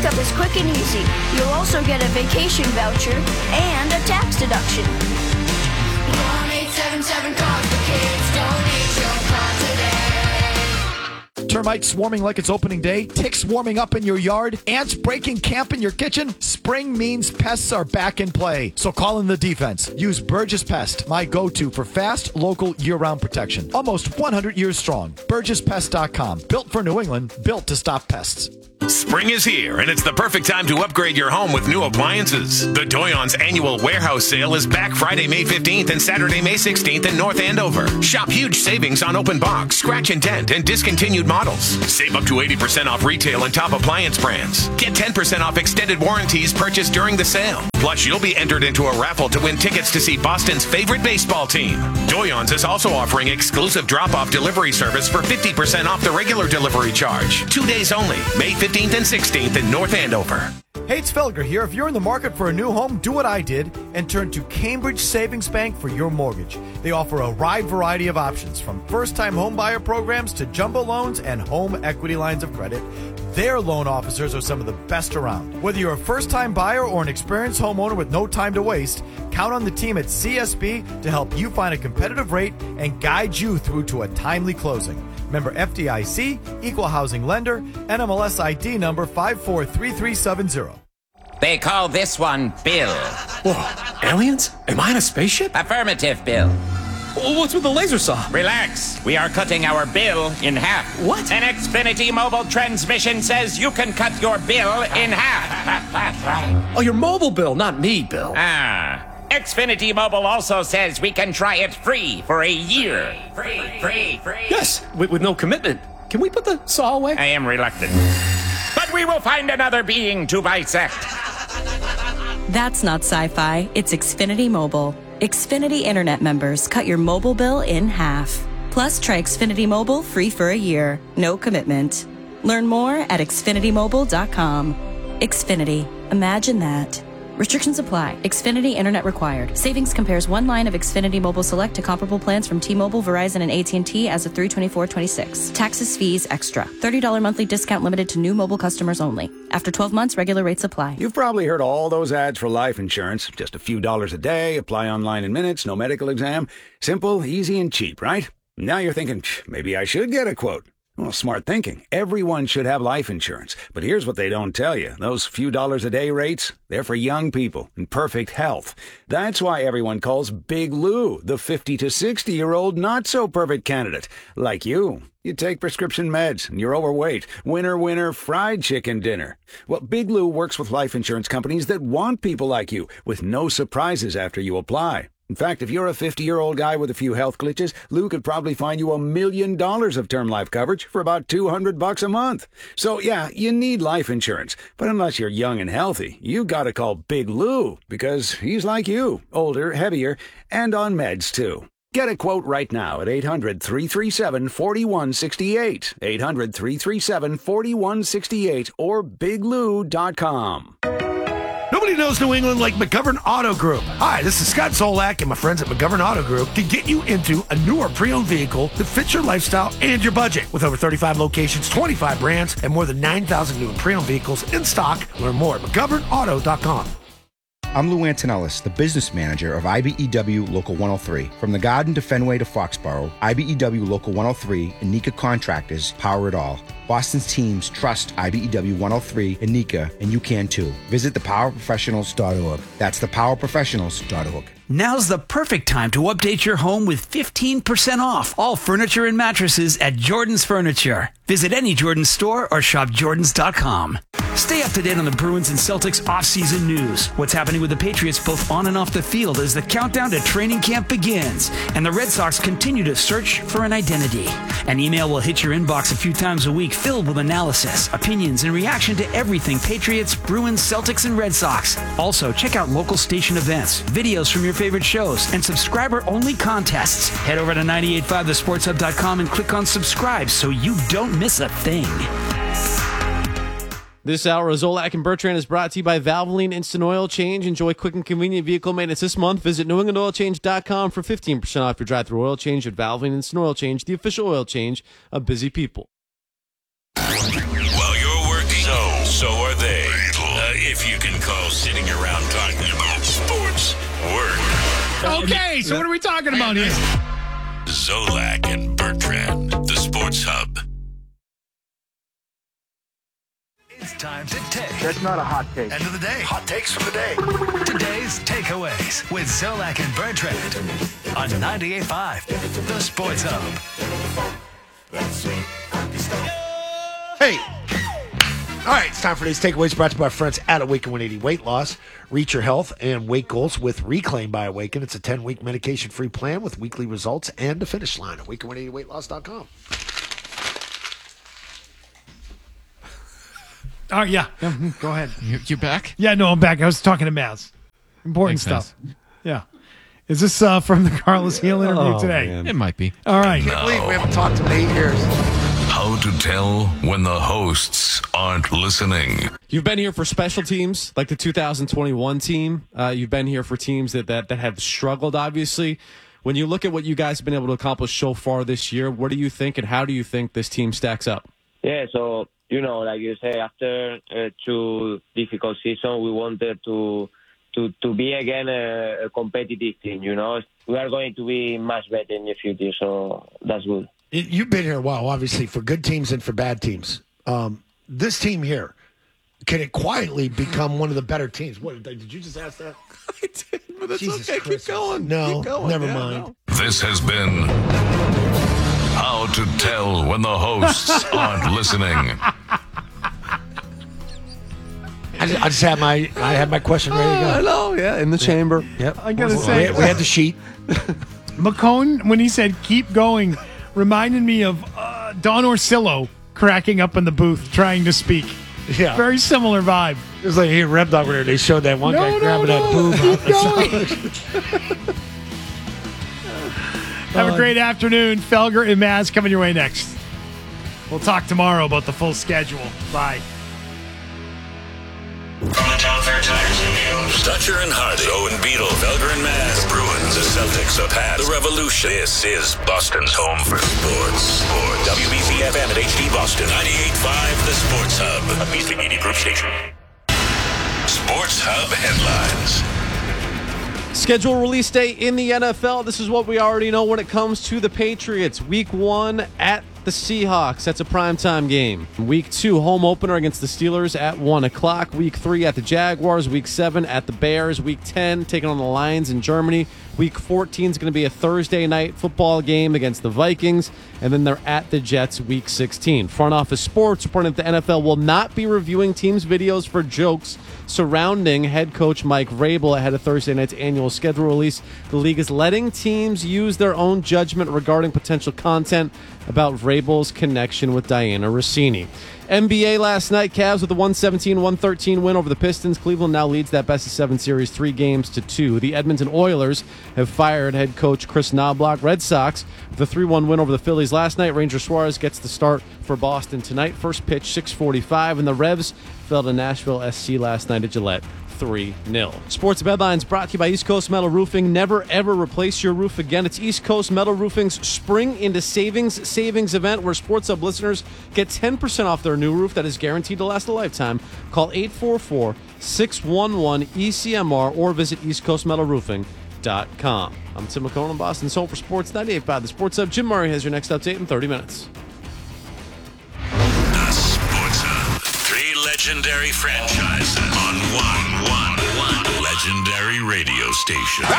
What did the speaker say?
pickup is quick and easy. You'll also get a vacation voucher and a tax deduction. 1-877-CAR-FOR-KIDS. Donate your car today. Termites swarming like it's opening day, ticks swarming up in your yard, ants breaking camp in your kitchen. Spring means pests are back in play. So call in the defense. Use Burgess Pest, my go-to for fast, local, year-round protection. Almost 100 years strong. BurgessPest.com. Built for New England, built to stop pests. Spring is here, and it's the perfect time to upgrade your home with new appliances. The Doyon's annual warehouse sale is back Friday, May 15th and Saturday, May 16th in North Andover. Shop huge savings on open box, scratch and dent, and discontinued models. Save up to 80% off retail and top appliance brands. Get 10% off extended warranties purchased during the sale. Plus, you'll be entered into a raffle to win tickets to see Boston's favorite baseball team. Doyon's is also offering exclusive drop-off delivery service for 50% off the regular delivery charge. 2 days only, May 15th and 16th in North Andover. Hey, it's Felger here. If you're in the market for a new home, do what I did and turn to Cambridge Savings Bank for your mortgage. They offer a wide variety of options, from first-time home buyer programs to jumbo loans and home equity lines of credit. Their loan officers are some of the best around. Whether you're a first-time buyer or an experienced homeowner with no time to waste, count on the team at CSB to help you find a competitive rate and guide you through to a timely closing. Member FDIC, Equal Housing Lender, NMLS ID number 543370. They call this one Bill. Whoa, aliens? Am I in a spaceship? Affirmative, Bill. What's with the laser saw? Relax. We are cutting our bill in half. What? An Xfinity mobile transmission says you can cut your bill in half. Oh, your mobile bill, not me, Bill. Xfinity Mobile also says we can try it free for a year. Free. Yes, with no commitment. Can we put the saw away? I am reluctant. But we will find another being to bisect. That's not sci-fi. It's Xfinity Mobile. Xfinity Internet members cut your mobile bill in half. Plus, try Xfinity Mobile free for a year. No commitment. Learn more at xfinitymobile.com. Xfinity. Imagine that. Restrictions apply. Xfinity Internet required. Savings compares one line of Xfinity Mobile Select to comparable plans from T-Mobile, Verizon, and AT&T as of 3/24/26. Taxes, fees, extra. $30 monthly discount limited to new mobile customers only. After 12 months, regular rates apply. You've probably heard all those ads for life insurance. Just a few dollars a day, apply online in minutes, no medical exam. Simple, easy, and cheap, right? Now you're thinking, maybe I should get a quote. Well, smart thinking. Everyone should have life insurance. But here's what they don't tell you. Those few dollars a day rates, they're for young people in perfect health. That's why everyone calls Big Lou the 50 to 60-year-old not-so-perfect candidate. Like you. You take prescription meds and you're overweight. Winner, fried chicken dinner. Well, Big Lou works with life insurance companies that want people like you with no surprises after you apply. In fact, if you're a 50-year-old guy with a few health glitches, Lou could probably find you $1 million of term life coverage for about $200 a month. So, yeah, you need life insurance. But unless you're young and healthy, you gotta call Big Lou, because he's like you, older, heavier, and on meds, too. Get a quote right now at 800-337-4168, 800-337-4168, or biglou.com. Nobody knows New England like McGovern Auto Group. Hi, this is Scott Zolak, and my friends at McGovern Auto Group can get you into a newer pre-owned vehicle that fits your lifestyle and your budget. With over 35 locations, 25 brands, and more than 9,000 new and pre-owned vehicles in stock. Learn more at McGovernAuto.com. I'm Lou Antonellis, the business manager of IBEW Local 103. From the Garden to Fenway to Foxborough, IBEW Local 103 and Nika Contractors power it all. Boston's teams trust IBEW 103 and Nika, and you can too. Visit thepowerprofessionals.org. That's thepowerprofessionals.org. Now's the perfect time to update your home with 15% off all furniture and mattresses at Jordan's Furniture. Visit any Jordan's store or shop Jordans.com. Stay up to date on the Bruins and Celtics off-season news. What's happening with the Patriots both on and off the field as the countdown to training camp begins. And the Red Sox continue to search for an identity. An email will hit your inbox a few times a week filled with analysis, opinions, and reaction to everything Patriots, Bruins, Celtics, and Red Sox. Also, check out local station events, videos from your favorite shows, and subscriber-only contests. Head over to 985thesportshub.com and click on subscribe so you don't miss a thing. This hour of Zolak and Bertrand is brought to you by Valvoline Instant Oil Change. Enjoy quick and convenient vehicle maintenance this month. Visit NewEnglandOilChange.com for 15% off your drive-thru oil change at Valvoline Instant Oil Change, the official oil change of busy people. While you're working, so are they. If you can call sitting around talking about sports work. Okay, so what are we talking about here? Zolak and Bertrand, the Sports Hub. It's time to take. That's not a hot take. End of the day. Hot takes from the day. Today's takeaways with Zolak and Bertrand on 98.5, the Sports Hub. Hey. All right, it's time for today's takeaways brought to you by our friends at Awaken 180 Weight Loss. Reach your health and weight goals with Reclaim by Awaken. It's a 10-week medication-free plan with weekly results and the finish line. Awaken180weightloss.com. Oh, yeah. Go ahead. You back? Yeah, no, I'm back. I was talking to Maz. Important Thanks, stuff. Yeah. Is this from the Carlos Heel interview today? Man. It might be. All right. I can't believe we haven't talked to him in 8 years. How to tell when the hosts aren't listening. You've been here for special teams, like the 2021 team. You've been here for teams that have struggled, obviously. When you look at what you guys have been able to accomplish so far this year, what do you think and how do you think this team stacks up? Yeah, so, like you say, after 2 difficult seasons, we wanted to be again a competitive team, We are going to be much better in the future, so that's good. You've been here a while, obviously, for good teams and for bad teams. This team here, can it quietly become one of the better teams? What did you just ask that? I did, but that's Jesus okay. Christmas. Keep going. No, Keep going. never Yeah, mind. no. This has been How to Tell When the Hosts Aren't Listening. I just had my question ready to go. I know, yeah, in the chamber. Yep. I got to say, we had the sheet. McCone, when he said keep going, reminded me of Don Orsillo cracking up in the booth trying to speak. Yeah. Very similar vibe. It was like here, Red Dog, where they showed that one guy grabbing that boob. Have a great afternoon. Felger and Maz coming your way next. We'll talk tomorrow about the full schedule. Bye. From the Town Fair Tires and News. Dutcher and Hardy. Owen Beetle. Felger and Maz. The Bruins. The Celtics. The Pats. The Revolution. This is Boston's home for sports. WBC-FM at HD Boston. 98.5 The Sports Hub. A Beasley Media Group station. Sports Hub headlines. Schedule release day in the NFL. This is what we already know when it comes to the Patriots. Week 1 at the Seahawks. That's a primetime game. Week 2, home opener against the Steelers at 1 o'clock. Week 3 at the Jaguars. Week 7 at the Bears. Week 10 taking on the Lions in Germany. Week 14 is going to be a Thursday night football game against the Vikings. And then they're at the Jets Week 16. Front Office Sports reporting that the NFL will not be reviewing teams' videos for jokes surrounding head coach Mike Vrabel ahead of Thursday night's annual schedule release. The league is letting teams use their own judgment regarding potential content about Vrabel's connection with Diana Rossini. NBA last night, Cavs with a 117-113 win over the Pistons. Cleveland now leads that best-of-7 series 3-2. The Edmonton Oilers have fired head coach Chris Knobloch. Red Sox with a 3-1 win over the Phillies last night. Ranger Suarez gets the start for Boston tonight. First pitch, 6:45, and the Revs fell to Nashville SC last night at Gillette. 3-0. Sports Bedlines brought to you by East Coast Metal Roofing. Never, ever replace your roof again. It's East Coast Metal Roofing's Spring into Savings event where Sports Hub listeners get 10% off their new roof that is guaranteed to last a lifetime. Call 844-611-ECMR or visit eastcoastmetalroofing.com. I'm Tim McCone in Boston's home for Sports 98.5. The Sports Hub. Jim Murray has your next update in 30 minutes. The Sports Hub. 3 legendary franchises on one legendary radio station.